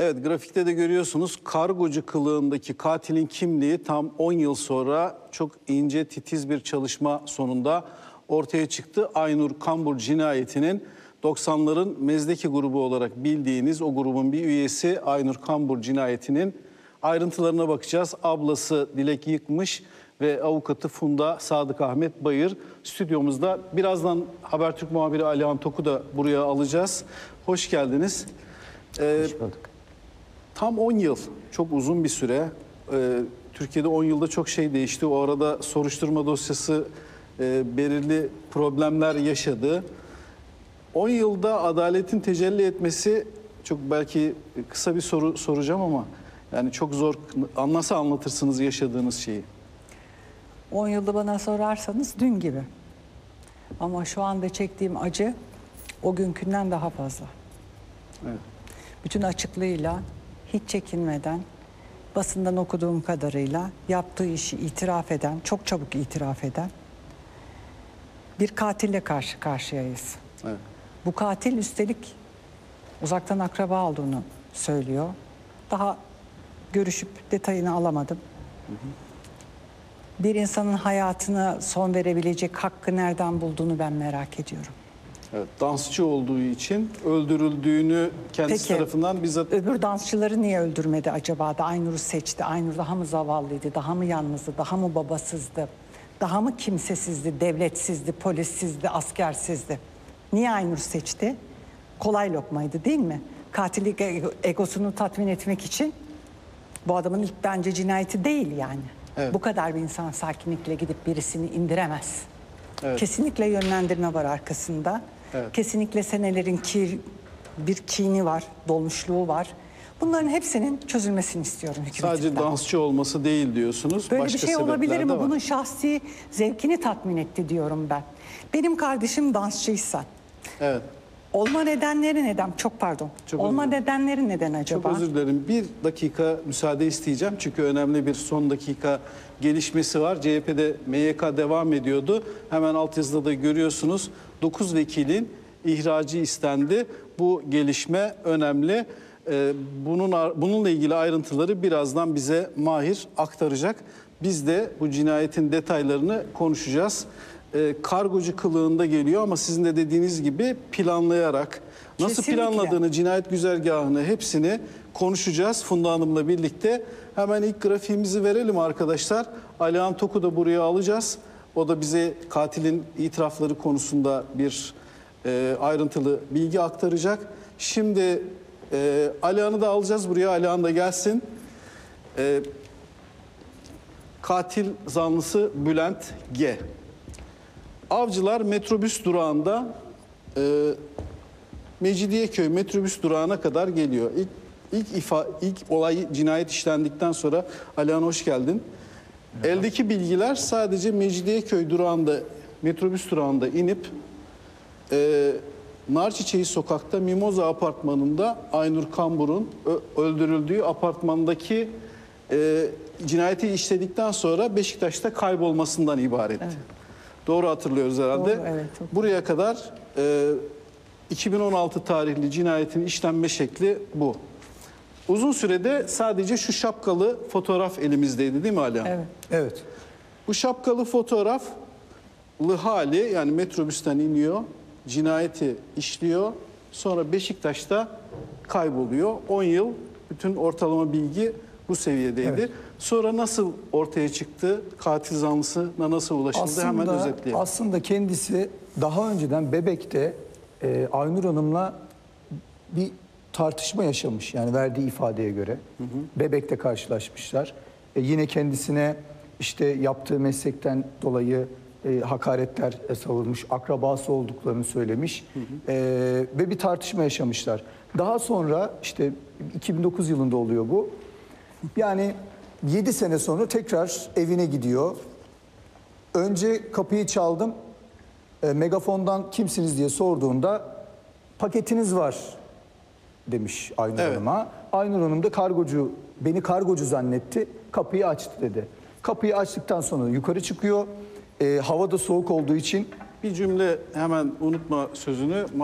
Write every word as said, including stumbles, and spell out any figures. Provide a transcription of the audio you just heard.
Evet, grafikte de görüyorsunuz kargocu kılığındaki katilin kimliği tam on yıl sonra çok ince titiz bir çalışma sonunda ortaya çıktı. Aynur Kambur cinayetinin doksanların Mezdeki grubu olarak bildiğiniz o grubun bir üyesi Aynur Kambur cinayetinin ayrıntılarına bakacağız. Ablası Dilek Yıkmış ve avukatı Funda Sadık Ahmet Bayır stüdyomuzda. Birazdan Habertürk muhabiri Alihan Tok'u da buraya alacağız. Hoş geldiniz. Ee, Hoş bulduk. Tam on yıl, çok uzun bir süre. Ee, Türkiye'de on yılda çok şey değişti. O arada soruşturma dosyası e, belirli problemler yaşadı. on yılda adaletin tecelli etmesi, çok belki kısa bir soru soracağım ama yani çok zor. Nasıl anlatırsınız yaşadığınız şeyi? on yılda bana sorarsanız dün gibi. Ama şu anda çektiğim acı o günkünden daha fazla. Evet. Bütün açıklığıyla, hiç çekinmeden, basından okuduğum kadarıyla yaptığı işi itiraf eden, çok çabuk itiraf eden bir katille karşı karşıyayız. Evet. Bu katil üstelik uzaktan akraba olduğunu söylüyor. Daha görüşüp detayını alamadım. Hı hı. Bir insanın hayatına son verebilecek hakkı nereden bulduğunu ben merak ediyorum. Evet, dansçı olduğu için öldürüldüğünü kendisi Peki, tarafından bizzat... öbür dansçıları niye öldürmedi acaba da Aynur'u seçti? Aynur daha mı zavallıydı, daha mı yalnızdı, daha mı babasızdı? Daha mı kimsesizdi, devletsizdi, polissizdi, askersizdi? Niye Aynur seçti? Kolay lokmaydı değil mi? Katillik egosunu tatmin etmek için bu adamın ilk bence cinayeti değil yani. Evet. Bu kadar bir insan sakinlikle gidip birisini indiremez. Evet. Kesinlikle yönlendirme var arkasında. Evet. Kesinlikle senelerin kir, bir kini var, dolmuşluğu var. Bunların hepsinin çözülmesini istiyorum hükümetimden. Sadece dansçı olması değil diyorsunuz. Böyle Başka bir şey olabilir sebepler mi? de var. Bunun şahsi zevkini tatmin etti diyorum ben. Benim kardeşim dansçıysa, Evet. olma nedenleri neden? Çok pardon. Çok olma özür dilerim. nedenleri neden acaba? Çok özür dilerim. Bir dakika müsaade isteyeceğim. Çünkü önemli bir son dakika gelişmesi var. C H P'de M Y K devam ediyordu. Hemen altyazıda da görüyorsunuz. dokuz vekilin ihracı istendi. Bu gelişme önemli. Ee, bunun bununla ilgili ayrıntıları birazdan bize Mahir aktaracak. Biz de bu cinayetin detaylarını konuşacağız. Ee, kargocu kılığında geliyor ama sizin de dediğiniz gibi planlayarak, nasıl Kesinlikle. planladığını, cinayet güzergahını hepsini konuşacağız Funda Hanım'la birlikte. Hemen ilk grafiğimizi verelim arkadaşlar. Alihan Tok'u da buraya alacağız. O da bize katilin itirafları konusunda bir e, ayrıntılı bilgi aktaracak. Şimdi e, Alihan'ı da alacağız buraya. Alihan da gelsin. E, katil zanlısı Bülent G. Avcılar metrobüs durağında e, Mecidiyeköy metrobüs durağına kadar geliyor. İlk ilk ifa ilk olay cinayet işlendikten sonra Alihan hoş geldin. Evet. Eldeki bilgiler sadece Mecidiyeköy durağında metrobüs durağında inip e, Narçiçeği sokakta Mimoza apartmanında Aynur Kambur'un öldürüldüğü apartmandaki e, cinayeti işledikten sonra Beşiktaş'ta kaybolmasından ibaret. Evet. Doğru hatırlıyoruz herhalde. Doğru, evet, çok buraya kadar e, iki bin on altı tarihli cinayetin işlenme şekli bu. Uzun sürede sadece şu şapkalı fotoğraf elimizdeydi değil mi Alihan? Evet. Evet. Bu şapkalı fotoğraflı hali, yani metrobüsten iniyor, cinayeti işliyor, sonra Beşiktaş'ta kayboluyor. on yıl bütün ortalama bilgi bu seviyedeydi. Evet. Sonra nasıl ortaya çıktı? Katil zanlısına nasıl ulaşıldı? Aslında, Hemen özetleyelim. Aslında kendisi daha önceden Bebek'te e, Aynur Hanım'la bir tartışma yaşamış. Yani verdiği ifadeye göre. Hı hı. Bebek'te karşılaşmışlar. E, yine kendisine işte yaptığı meslekten dolayı e, hakaretler savurmuş. Akrabası olduklarını söylemiş. Hı hı. E, ve bir tartışma yaşamışlar. Daha sonra işte iki bin dokuz yılında oluyor bu. Yani yedi sene sonra tekrar evine gidiyor. Önce kapıyı çaldım. E, megafondan kimsiniz diye sorduğunda paketiniz var demiş Aynur evet. Hanım'a. Aynur Hanım da kargocu, beni kargocu zannetti. Kapıyı açtı dedi. Kapıyı açtıktan sonra yukarı çıkıyor. E, hava da soğuk olduğu için. Bir cümle hemen unutma sözünü.